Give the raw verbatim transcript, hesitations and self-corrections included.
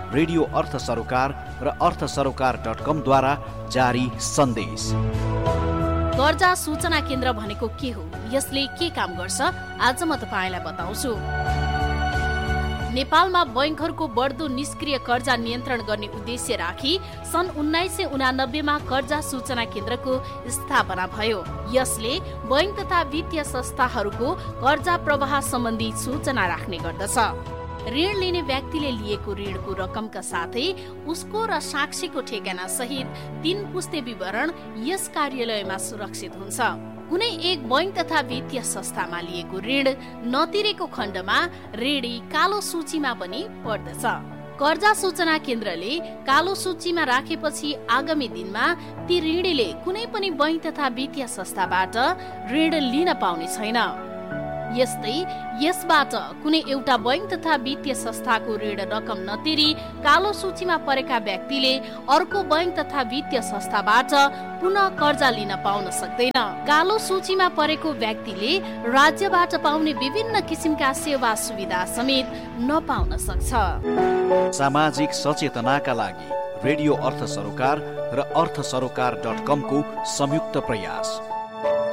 Radio अर्थ सरोकार र अर्थ सरोकार डट कम द्वारा जारी सन्देश। कर्जा सूचना केन्द्र भनेको के हो, यसले के काम गर्छ, आज म तपाईलाई बताउँछु। नेपालमा बैंकहरूको बढ्दो निष्क्रिय कर्जा नियन्त्रण गर्ने उद्देश्य राखी सन् उन्नाइस सय उनानब्बेमा कर्जा सूचना केन्द्रको स्थापना भयो। यसले बैंक तथा वित्तीय संस्थाहरूको कर्जा प्रवाह सम्बन्धी सूचना राख्ने गर्दछ। ऋण लिने व्यक्तिले लिएको ऋणको रकमका साथै उसको र साक्षीको ठेगाना सहित तीन पुस्ते विवरण यस कार्यालयमा सुरक्षित हुन्छ। कुनै एक बैंक तथा वित्तीय संस्थामा लिएको ऋण नतिरेको खण्डमा ऋणी कालो सूचीमा पनि पर्दछ। कर्जा सूचना केन्द्रले कालो सूचीमा राखेपछि आगामी दिनमा ती ऋणीले कुनै पनि बैंक तथा वित्तीय संस्थाबाट ऋण लिन पाउने छैन। यस्तै यसबाट कुनै एउटा बैंक तथा वित्तीय संस्थाको ऋण रकम नतिरी कालो सूचीमा परेका व्यक्तिले अर्को बैंक तथा वित्तीय संस्थाबाट पुनः कर्जा लिन पाउन सक्दैन। कालो सूचीमा परेको व्यक्तिले राज्यबाट पाउने विभिन्न किसिमका सेवा सुविधा समेत नपाउन सक्छ। सामाजिक सचेतनाका लागि रेडियो अर्थ सरोकार र अर्थ सरोकार डट कम को संयुक्त प्रयास।